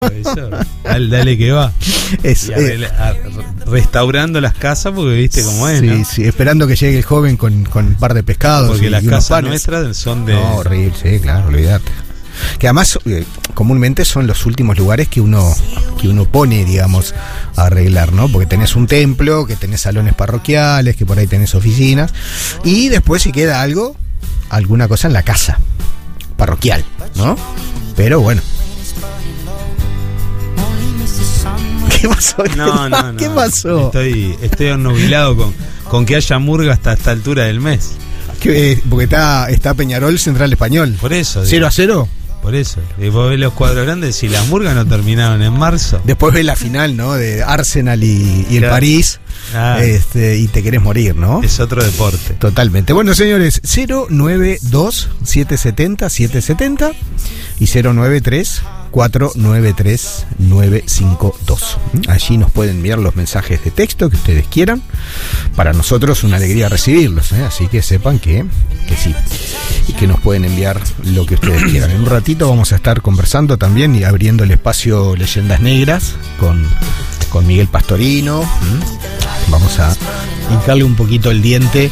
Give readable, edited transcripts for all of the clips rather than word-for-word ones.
Dale que va. Restaurando las casas porque viste cómo es, ¿no? Sí, esperando que llegue el joven con un par de pescados. Porque las casas nuestras son de... No, horrible, sí, claro, olvídate. Que además comúnmente son los últimos lugares que uno pone, digamos, a arreglar, ¿no? Porque tenés un templo, que tenés salones parroquiales, que por ahí tenés oficinas, y después si queda alguna cosa en la casa parroquial, ¿no? Pero bueno. ¿Qué pasó? No. ¿Qué pasó? Estoy obnubilado con que haya murga hasta esta altura del mes. Porque está Peñarol Central Español. Por eso. 0-0. Por eso. Y vos ves los cuadros grandes y las murgas no terminaron en marzo. Después ves la final, ¿no? De Arsenal y el París. Y te querés morir, ¿no? Es otro deporte. Totalmente. Bueno, señores, 092-770-770 y 093-493-952. Allí nos pueden enviar los mensajes de texto que ustedes quieran. Para nosotros una alegría recibirlos, ¿eh? Así que sepan que sí. Y que nos pueden enviar lo que ustedes quieran. En un ratito vamos a estar conversando también y abriendo el espacio Leyendas Negras con Miguel Pastorino. Vamos a hincarle un poquito el diente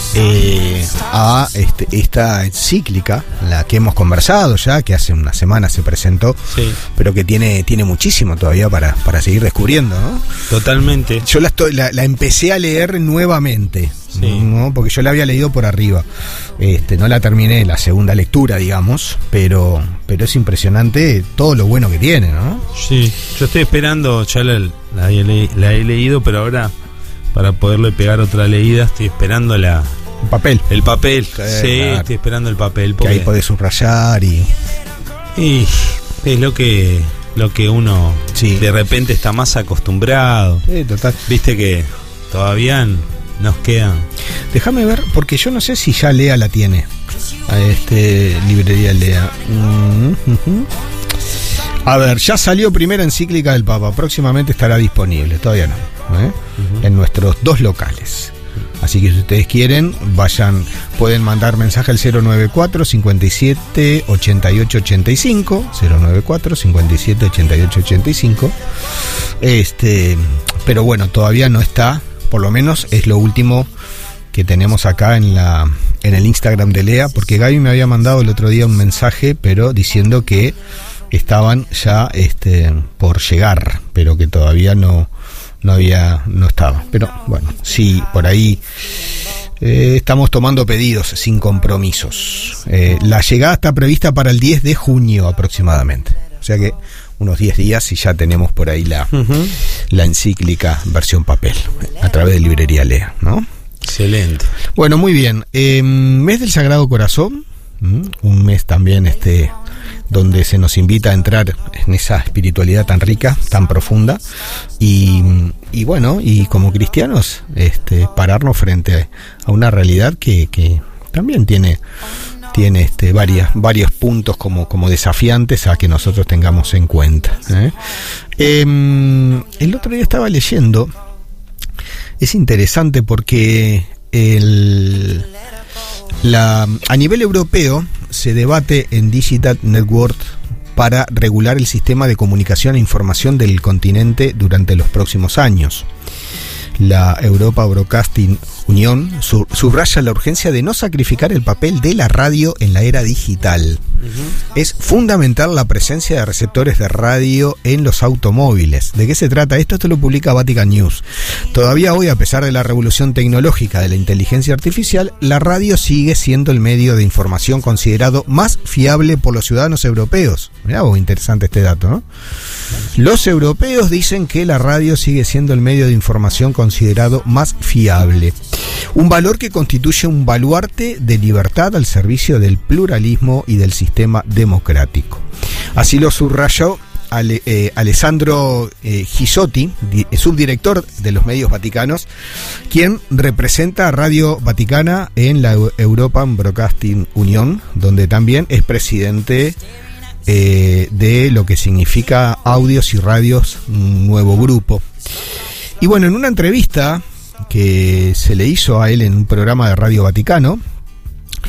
a esta encíclica, la que hemos conversado ya, que hace una semana se presentó, sí, pero que tiene muchísimo todavía para seguir descubriendo, ¿no? Totalmente. Yo la empecé a leer nuevamente, sí, ¿no? Porque yo la había leído por arriba. No la terminé la segunda lectura, digamos, pero es impresionante todo lo bueno que tiene, ¿no? Sí, yo estoy esperando, ya la he leído, pero ahora para poderle pegar otra leída estoy esperando el papel. El papel, sí, claro. Estoy esperando el papel. Que ahí podés subrayar y es lo que uno, sí, de repente está más acostumbrado. Sí, total. Viste que todavía nos quedan. Déjame ver, porque yo no sé si ya Lea la tiene. Librería Lea. A ver, ya salió primera encíclica del Papa. Próximamente estará disponible. Todavía no. En nuestros 2 locales. Así que si ustedes quieren, pueden mandar mensaje al 094 57 88 85, 094 57 88 85. Pero bueno, todavía no está, por lo menos es lo último que tenemos acá en el Instagram de Lea, porque Gaby me había mandado el otro día un mensaje, pero diciendo que estaban ya por llegar, pero que todavía no estaba. Pero bueno, sí, por ahí estamos tomando pedidos sin compromisos. La llegada está prevista para el 10 de junio aproximadamente. O sea que unos 10 días y ya tenemos por ahí la encíclica versión papel a través de Librería Lea, ¿no? Excelente. Bueno, muy bien. Mes del Sagrado Corazón, un mes también donde se nos invita a entrar en esa espiritualidad tan rica, tan profunda, y bueno, y como cristianos, pararnos frente a una realidad que también tiene varios puntos como desafiantes a que nosotros tengamos en cuenta. El otro día estaba leyendo, es interesante porque a nivel europeo se debate en Digital Network para regular el sistema de comunicación e información del continente durante los próximos años. La Europa Broadcasting Union subraya la urgencia de no sacrificar el papel de la radio en la era digital. Es fundamental la presencia de receptores de radio en los automóviles. ¿De qué se trata esto? Esto lo publica Vatican News. Todavía hoy, a pesar de la revolución tecnológica de la inteligencia artificial, la radio sigue siendo el medio de información considerado más fiable por los ciudadanos europeos. Mirá vos, interesante este dato, ¿no? Los europeos dicen que la radio sigue siendo el medio de información considerado más fiable. Un valor que constituye un baluarte de libertad al servicio del pluralismo y del sistema democrático. Así lo subrayó Alessandro Gisotti, subdirector de los medios vaticanos, quien representa a Radio Vaticana en la European Broadcasting Union, donde también es presidente de lo que significa Audios y Radios, un nuevo grupo. Y bueno, en una entrevista que se le hizo a él en un programa de Radio Vaticano,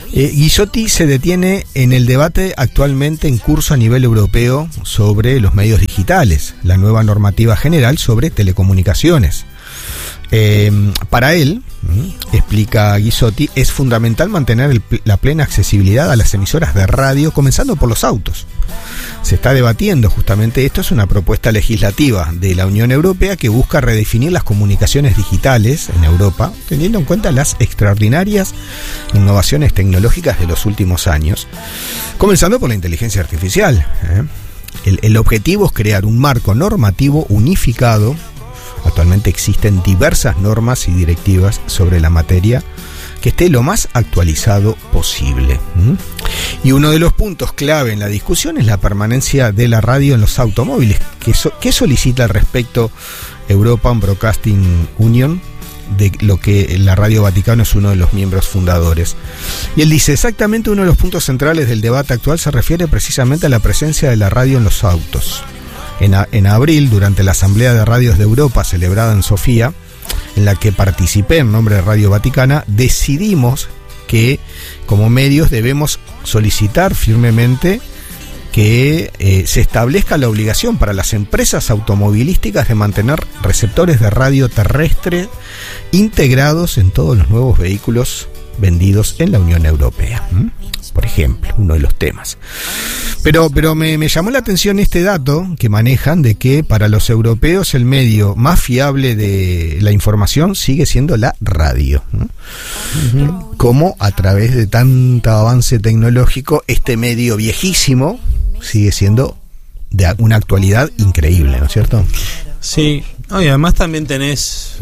Ghisotti se detiene en el debate actualmente en curso a nivel europeo sobre los medios digitales, la nueva normativa general sobre telecomunicaciones. Para él, explica Ghisotti, es fundamental mantener la plena accesibilidad a las emisoras de radio, comenzando por los autos. Se está debatiendo justamente esto, es una propuesta legislativa de la Unión Europea que busca redefinir las comunicaciones digitales en Europa, teniendo en cuenta las extraordinarias innovaciones tecnológicas de los últimos años, comenzando por la inteligencia artificial. El objetivo es crear un marco normativo unificado. Actualmente existen diversas normas y directivas sobre la materia que esté lo más actualizado posible. Y uno de los puntos clave en la discusión es la permanencia de la radio en los automóviles. ¿Qué solicita al respecto European Broadcasting Union? De lo que la Radio Vaticano es uno de los miembros fundadores. Y él dice, exactamente uno de los puntos centrales del debate actual se refiere precisamente a la presencia de la radio en los autos. En abril, durante la Asamblea de Radios de Europa celebrada en Sofía, en la que participé en nombre de Radio Vaticana, decidimos que como medios debemos solicitar firmemente que se establezca la obligación para las empresas automovilísticas de mantener receptores de radio terrestre integrados en todos los nuevos vehículos vendidos en la Unión Europea. Por ejemplo, uno de los temas. Pero me llamó la atención este dato que manejan de que para los europeos el medio más fiable de la información sigue siendo la radio, ¿no? Como a través de tanto avance tecnológico, este medio viejísimo sigue siendo de una actualidad increíble, ¿no es cierto? Sí, y además también tenés,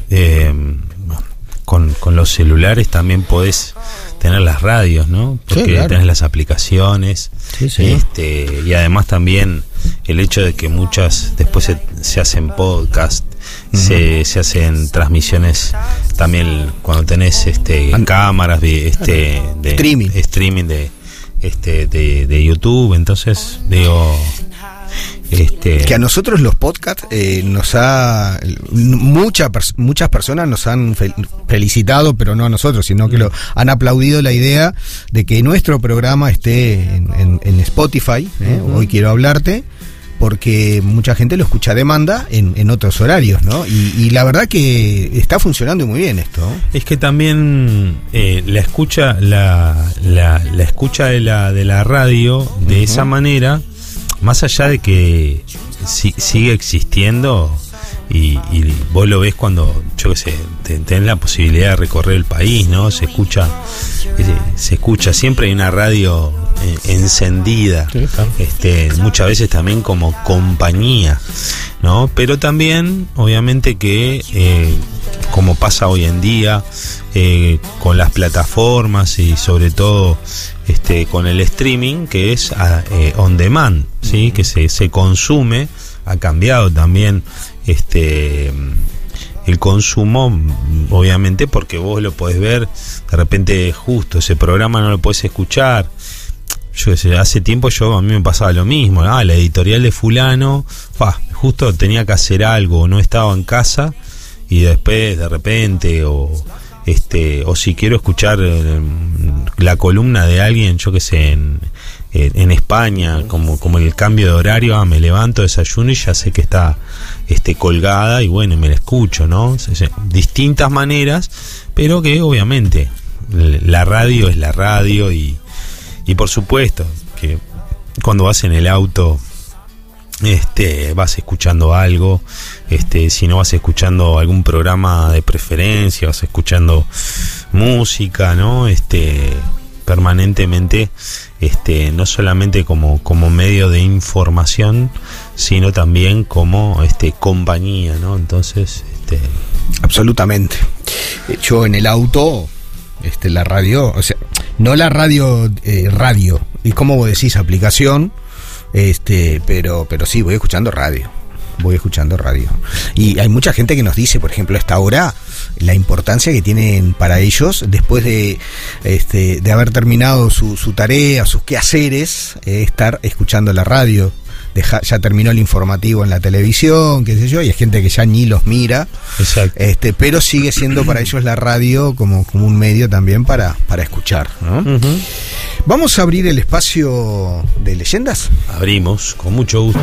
con los celulares también podés tener las radios, ¿no? Porque sí, claro, tenés las aplicaciones, sí. Y además también el hecho de que muchas después se hacen podcast, se hacen transmisiones también cuando tenés cámaras de streaming de YouTube, entonces digo que a nosotros los podcasts muchas personas nos han felicitado, pero no a nosotros, sino que han aplaudido la idea de que nuestro programa esté en Spotify, Hoy Quiero Hablarte, porque mucha gente lo escucha a demanda en otros horarios, ¿no? Y la verdad que está funcionando muy bien esto. Es que también la escucha de la radio de esa manera, más allá de que sigue existiendo y vos lo ves cuando, yo qué sé, tenés la posibilidad de recorrer el país, ¿no? Se escucha, siempre hay una radio encendida, sí, claro. Muchas veces también como compañía, ¿no? Pero también, obviamente que como pasa hoy en día con las plataformas y sobre todo con el streaming, que es on demand, ¿sí? Que se consume, ha cambiado también el consumo, obviamente, porque vos lo podés ver de repente, justo ese programa no lo podés escuchar. Yo sé, hace tiempo a mí me pasaba lo mismo, la editorial de fulano, justo tenía que hacer algo, no estaba en casa, y después de repente o si quiero escuchar la columna de alguien, yo que sé, en España, como el cambio de horario, me levanto, desayuno y ya sé que está colgada, y bueno, me la escucho, ¿no? Distintas maneras, pero que obviamente la radio es la radio, y por supuesto que cuando vas en el auto vas escuchando algo, si no vas escuchando algún programa de preferencia, vas escuchando música, ¿no? Permanentemente, no solamente como medio de información, sino también como compañía, ¿no? Entonces, absolutamente. Yo en el auto, la radio, o sea, no la radio, y como vos decís, aplicación, pero sí, voy escuchando radio. Y hay mucha gente que nos dice, por ejemplo, a esta hora, la importancia que tienen para ellos, después de haber terminado su tarea, sus quehaceres, estar escuchando la radio. ya terminó el informativo en la televisión, qué sé yo, y hay gente que ya ni los mira. Exacto. Pero sigue siendo para ellos la radio como un medio también para escuchar, ¿no? Uh-huh. Vamos a abrir el espacio de leyendas. Abrimos, con mucho gusto.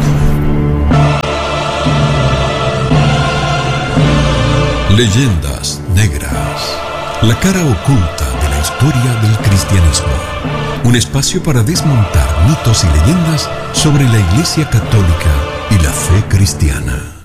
Leyendas negras. La cara oculta de la historia del cristianismo. Un espacio para desmontar mitos y leyendas sobre la Iglesia Católica y la fe cristiana.